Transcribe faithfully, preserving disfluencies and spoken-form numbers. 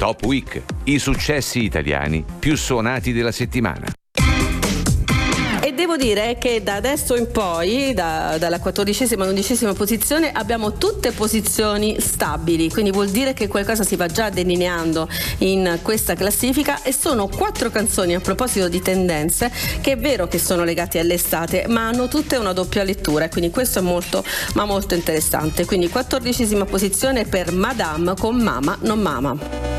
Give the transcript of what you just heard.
Top Week, i successi italiani più suonati della settimana. E devo dire che da adesso in poi, da, dalla quattordicesima all'undicesima posizione, abbiamo tutte posizioni stabili, quindi vuol dire che qualcosa si va già delineando in questa classifica, e sono quattro canzoni, a proposito di tendenze, che è vero che sono legate all'estate, ma hanno tutte una doppia lettura, e quindi questo è molto, ma molto interessante. Quindi quattordicesima posizione per Madame con Mama non Mama.